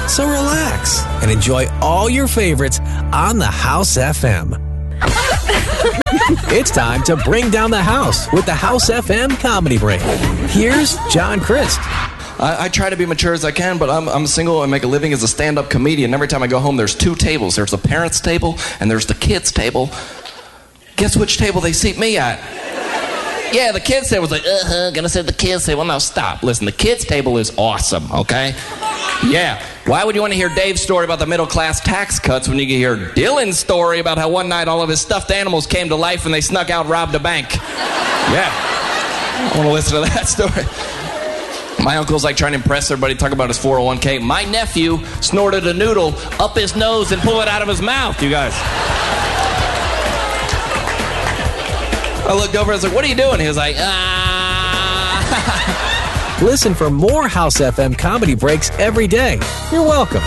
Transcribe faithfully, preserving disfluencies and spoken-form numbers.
So relax and enjoy all your favorites on the House F M. It's time to bring down the house with the House F M Comedy Break. Here's John Crist. I, I try to be mature as I can, but I'm, I'm single and make a living as a stand-up comedian. Every time I go home, there's two tables. There's the parents' table and there's the kids' table. Guess which table they seat me at? Yeah, the kids' table was like, uh-huh, gonna sit at the kids' table. Now stop. Listen, the kids' table is awesome, okay? Yeah. Why would you want to hear Dave's story about the middle-class tax cuts when you can hear Dylan's story about how one night all of his stuffed animals came to life and they snuck out and robbed a bank? Yeah. I want to listen to that story. My uncle's like trying to impress everybody, talk about his four oh one k. My nephew snorted a noodle up his nose and pulled it out of his mouth, you guys. I looked over and I was like, what are you doing? He was like, ah. Listen for more House F M Comedy Breaks every day. You're welcome.